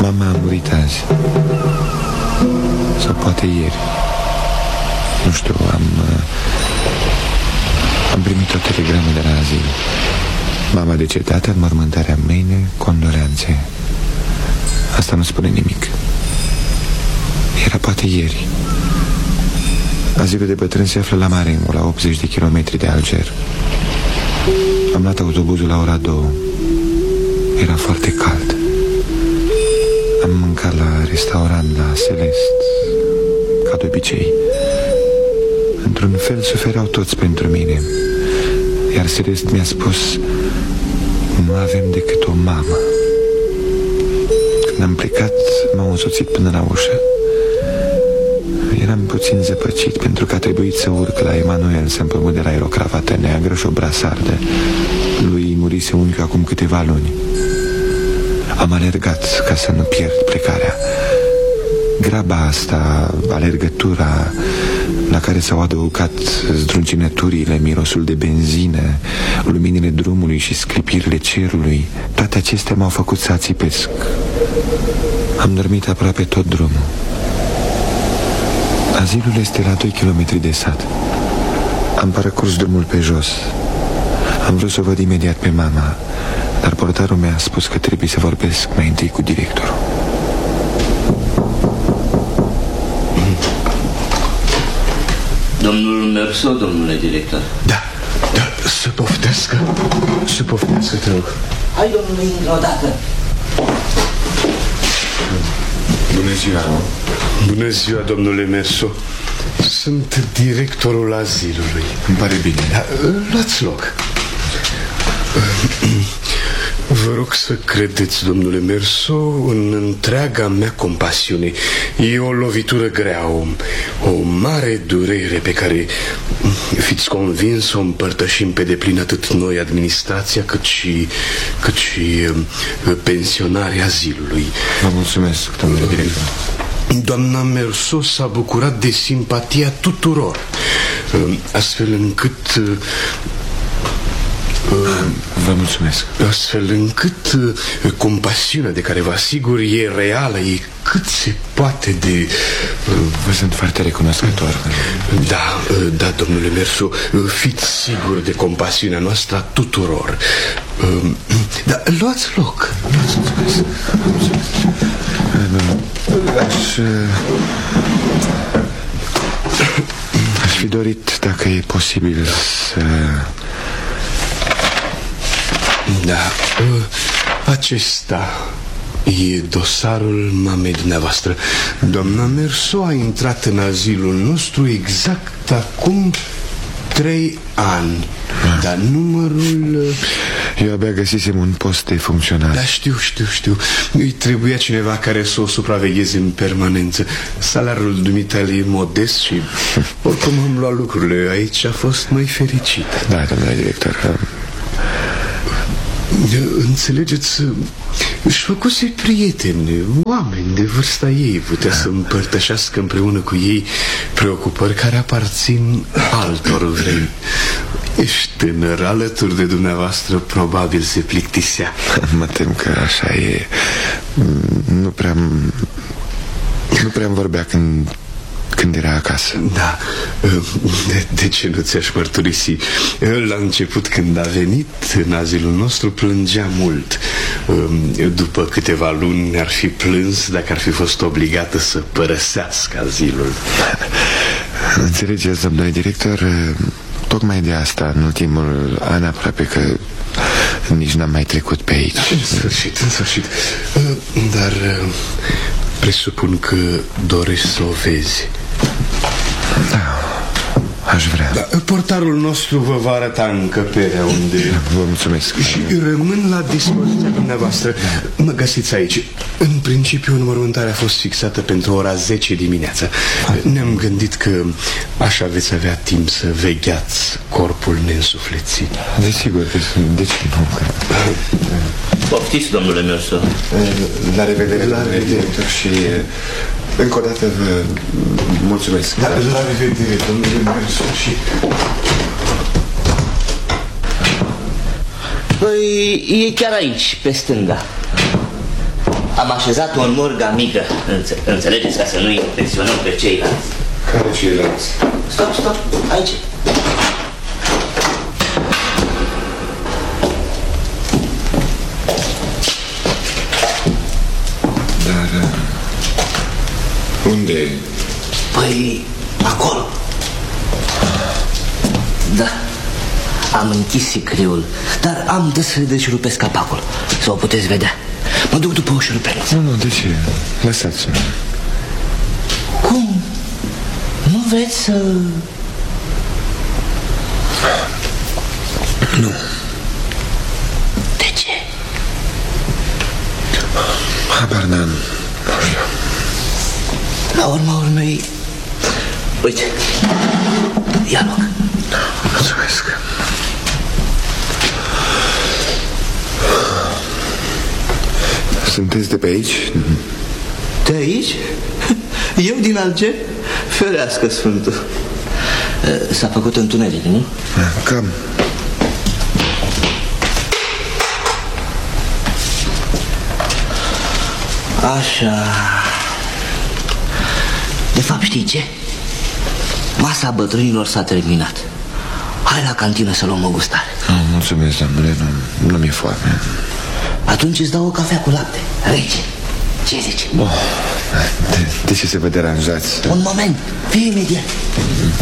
Mama a murit azi. Sau poate ieri. Nu știu, am primit o telegramă de la azil. Mama decedată, înmormântarea mâine, condoleanțe. Asta nu spune nimic. Era poate ieri. Azilul de bătrâni se află la Marengo, la 80 de kilometri de Alger. Am luat autobuzul la ora 2. Era foarte cald. Am mâncat la restaurant, la Celest, ca de obicei. Într-un fel sufereau toți pentru mine. Iar Celest mi-a spus: nu avem decât o mamă. Când am plecat, m-au însoțit până la ușă. Eram puțin zăpăcit pentru că a trebuit să urc la Emanuel să împrumut de la el o cravată neagră și o brasardă. Lui murise unchiul acum câteva luni. Am alergat ca să nu pierd plecarea. Graba asta, alergătura la care s-au adăugat zdruncinăturile, mirosul de benzină, luminile drumului și sclipirile cerului, toate acestea m-au făcut să ațipesc. Am dormit aproape tot drumul. Azilul este la 2 kilometri de sat. Am parcurs drumul pe jos. Am vrut să o văd imediat pe mama, dar portarul mi-a spus că trebuie să vorbesc mai întâi cu directorul. Domnul Merso, domnule director. Da, să poftească. Să poftească, te rog. Hai, domnule, intră odată. Bună ziua. Bună ziua, domnule Merso. Sunt directorul azilului. Îmi pare bine. Da, luați loc. Vă rog să credeți, domnule Merso, în întreaga mea compasiune. E o lovitură grea, o mare durere pe care, fiți convins, o împărtășim pe deplin atât noi, administrația, cât și pensionarii azilului. Vă mulțumesc, domnule director. Doamna Merso s-a bucurat de simpatia tuturor, astfel încât... Vă mulțumesc. Astfel încât compasiunea de care vă asigur e reală, e cât se poate de... Vă sunt foarte recunoscător. Da, domnule Merso, fiți sigur de compasiunea noastră a tuturor. Da, luați loc. Aș fi dorit, dacă e posibil, să... Da, acesta e dosarul mamei dumneavoastră. Doamna Merso a intrat în azilul nostru exact acum 3 ani. Dar numărul... Eu abia găsisem un post de funcționar. Da, știu. Îi trebuia cineva care să o supravegheze în permanență. Salariul dumitale e modest și oricum am luat lucrurile. Aici a fost mai fericit. Da, domnule director. Înțelegeți, își făcuse prieteni, oameni de vârsta ei. Putea să împărtășească împreună cu ei preocupări care aparțin altor vremi. Ești tânăr, alături de dumneavoastră probabil se plictisea. Mă tem că așa e. Nu prea îmi vorbea când era acasă. Da, de ce nu ți-aș mărturisi? La început, când a venit în azilul nostru, plângea mult. După câteva luni ar fi plâns dacă ar fi fost obligată să părăsească azilul. Înțelegeți, domnule director, tocmai de asta în ultimul an aproape că nici n-am mai trecut pe aici. În sfârșit. Dar presupun că dorești să o vezi. Da, aș vrea. Portarul nostru vă va arăta încăperea unde... Vă mulțumesc. Și rămân la dispoziția dumneavoastră. Mă găsiți aici. În principiu, înmormântarea a fost fixată pentru ora 10 dimineața. Ne-am gândit că așa veți avea timp să vegheați corpul neînsuflețit. Desigur, deci nu. Poftiți, domnule Merso. La revedere, domnule director, și încă o dată vă mulțumesc. La revedere, domnule Merso, și... Păi, e chiar aici, pe stânga. Am așezat o morga mică, înțelegeți, ca să nu impresionăm pe ceilalți. Care ceilalți? Stop, aici. Dar... unde? Păi, acolo. Da. Am închis sicriul, dar am de șurupesc capacul. Să o puteți vedea. Mă duc după o șurupeluță. Nu, de ce? Lăsați-mă. Cum? Nu vreți să... Nu. De ce? Habar n-am. Nu știu. La urma urmei... Uite, ia loc. Mulțumesc. Sunteți de pe aici? De aici? Eu din Alger? Ferească Sfântul. S-a făcut întuneric, nu? Cam. Așa. De fapt, știi ce? Masa bătrânilor s-a terminat. Hai la cantină să luăm o gustare. Mulțumesc, domnule, nu mi-e foame. Atunci îți dau o cafea cu lapte, rece. Ce zici? De ce să vă deranjați? Un moment, fii imediat.